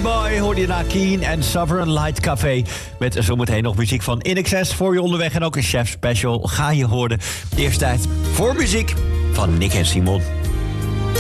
Boy hoorde je naar Keen en Sovereign Light Café. Met zometeen nog muziek van In Excess voor je onderweg. En ook een chef special ga je horen. Eerst tijd voor muziek van Nick en Simon.